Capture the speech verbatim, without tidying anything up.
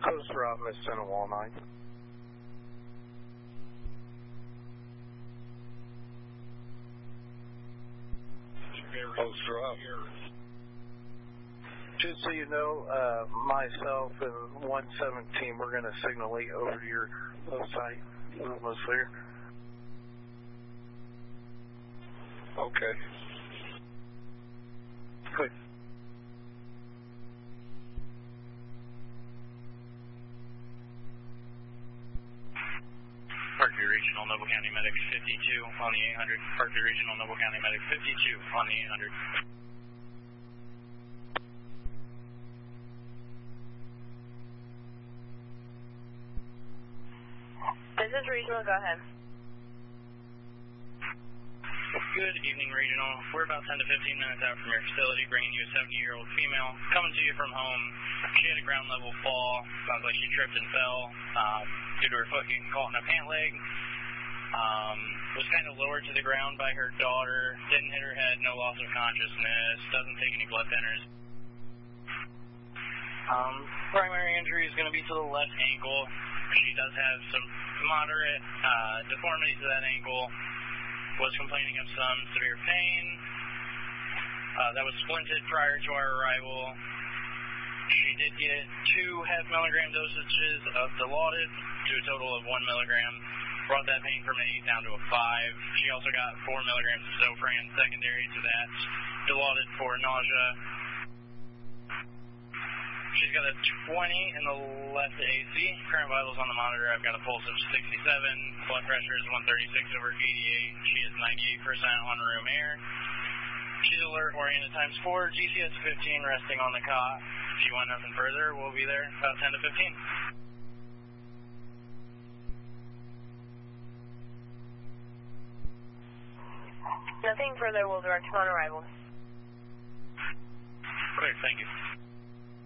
Coast Route, Miss Wall nine. Coast Route. Just so you know, uh, myself and one seventeen, we're going to signal eight over to your low site. Almost clear. Okay. Good. Parkview Regional, Noble County Medics fifty-two on the eight hundred. Parkview Regional, Noble County Medics fifty-two on the eight hundred. This is Regional, go ahead. Good evening, Regional. We're about ten to fifteen minutes out from your facility, bringing you a seventy-year-old female coming to you from home. She had a ground level fall. Sounds like she tripped and fell uh, due to her foot getting caught in a pant leg. Um, was kind of lowered to the ground by her daughter. Didn't hit her head, no loss of consciousness. Doesn't take any blood thinners. Um, primary injury is going to be to the left ankle. She does have some moderate uh, deformity to that ankle. Was complaining of some severe pain. Uh, that was splinted prior to our arrival. She did get two half milligram dosages of Dilaudid to a total of one milligram. Brought that pain from an eight down to a five. She also got four milligrams of Zofran secondary to that Dilaudid for nausea. She's got a twenty in the left A C. Current vitals on the monitor, I've got a pulse of sixty-seven. Blood pressure is one thirty-six over eighty-eight. She is ninety-eight percent on room air. She's alert, oriented times four. G C S fifteen resting on the cot. If you want nothing further, we'll be there about ten to fifteen. Nothing further, we'll direct upon arrival. Clear, thank you.